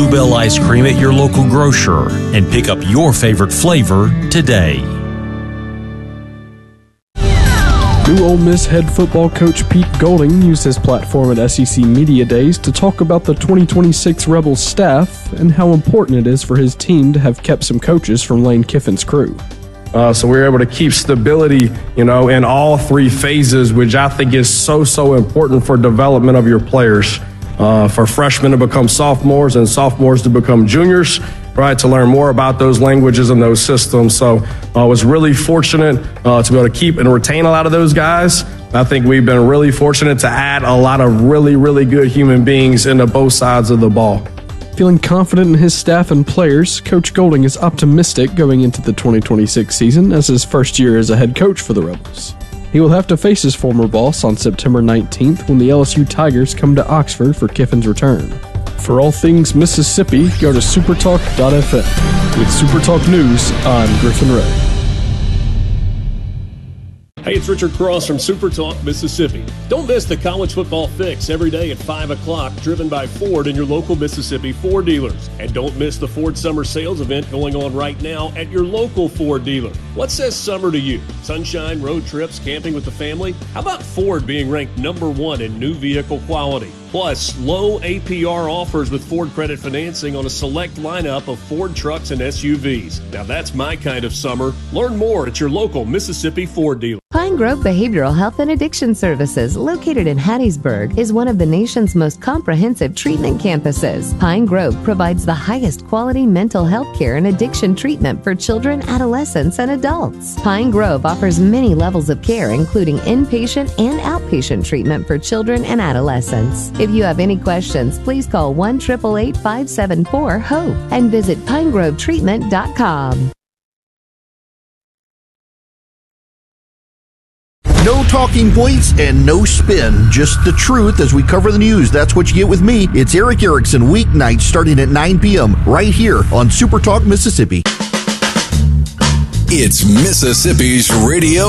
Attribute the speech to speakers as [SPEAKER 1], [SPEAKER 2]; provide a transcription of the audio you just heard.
[SPEAKER 1] Bluebell ice cream at your local grocer and pick up your favorite flavor today.
[SPEAKER 2] New Ole Miss head football coach Pete Golding used his platform at SEC Media Days to talk about the 2026 Rebels staff and how important it is for his team to have kept some coaches from Lane Kiffin's crew.
[SPEAKER 3] So we're able to keep stability, in all three phases, which I think is so important for development of your players. For freshmen to become sophomores and sophomores to become juniors, right, to learn more about those languages and those systems. So I was really fortunate to be able to keep and retain a lot of those guys. I think we've been really fortunate to add a lot of really good human beings into both sides of the ball.
[SPEAKER 2] Feeling confident in his staff and players, Coach Golding is optimistic going into the 2026 season as his first year as a head coach for the Rebels. He will have to face his former boss on September 19th when the LSU Tigers come to Oxford for Kiffin's return. For all things Mississippi, go to supertalk.fm. With Supertalk News, I'm Griffin Ray.
[SPEAKER 4] Hey, it's Richard Cross from SuperTalk Mississippi. Don't miss the college football fix every day at 5 o'clock, driven by Ford and your local Mississippi Ford dealers. And don't miss the Ford Summer Sales event going on right now at your local Ford dealer. What says summer to you? Sunshine, road trips, camping with the family? How about Ford being ranked #1 in new vehicle quality? Plus, low APR offers with Ford Credit Financing on a select lineup of Ford trucks and SUVs. Now that's my kind of summer. Learn more at your local Mississippi Ford dealer.
[SPEAKER 5] Pine Grove Behavioral Health and Addiction Services, located in Hattiesburg, is one of the nation's most comprehensive treatment campuses. Pine Grove provides the highest quality mental health care and addiction treatment for children, adolescents, and adults. Pine Grove offers many levels of care, including inpatient and outpatient treatment for children and adolescents. If you have any questions, please call 1-888-574-HOPE and visit pinegrovetreatment.com.
[SPEAKER 6] No talking points and no spin, just the truth as we cover the news. That's what you get with me. It's Eric Erickson, weeknights starting at 9 p.m. right here on Super Talk Mississippi.
[SPEAKER 7] It's Mississippi's radio